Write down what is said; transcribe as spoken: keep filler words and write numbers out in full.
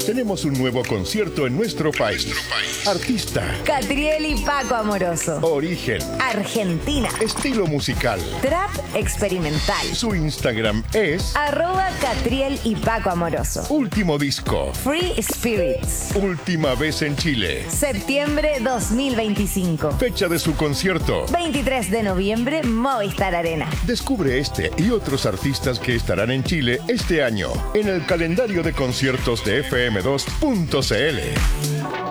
Tenemos un nuevo concierto en nuestro país. Artista. Catriel y Paco Amoroso. Origen. Argentina. Estilo musical. Trap experimental. Su Instagram es Arroba Catriel y Paco Amoroso. Último disco. Free Spirits. Última vez en Chile. Septiembre dos mil veinticinco. Fecha de su concierto. veintitrés de noviembre, Movistar Arena. Descubre este y otros artistas que estarán en Chile este año en el calendario de conciertos de F M dos punto C L.